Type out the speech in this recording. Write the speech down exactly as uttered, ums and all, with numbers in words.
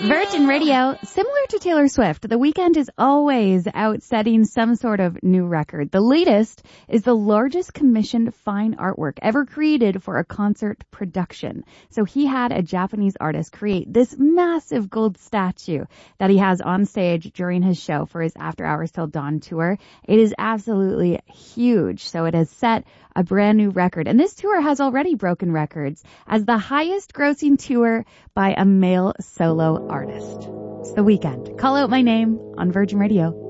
Virgin Radio, similar to Taylor Swift, The Weeknd is always out setting some sort of new record. The latest is the largest commissioned fine artwork ever created for a concert production. So he had a Japanese artist create this massive gold statue that he has on stage during his show for his After Hours Till Dawn tour. It is absolutely huge. So it has set a brand new record. And this tour has already broken records as the highest grossing tour by a male solo artist. It's The Weeknd. Call Out My Name on Virgin Radio.